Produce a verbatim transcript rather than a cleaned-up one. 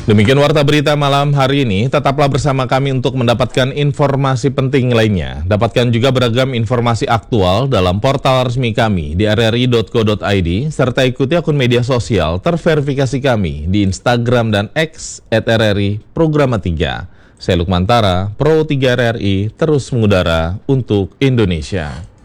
Demikian warta berita malam hari ini. Tetaplah bersama kami untuk mendapatkan informasi penting lainnya. Dapatkan juga beragam informasi aktual dalam portal resmi kami di r r i dot co dot i d serta ikuti akun media sosial terverifikasi kami di Instagram dan X at r r i Programa tiga. Saya Lukman Tara, Pro tiga R R I, terus mengudara untuk Indonesia.